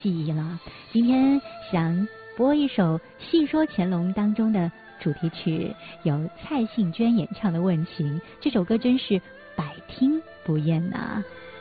记忆了。今天想播一首《戏说乾隆》当中的主题曲，由蔡幸娟演唱的《问情》，这首歌真是百听不厌呐。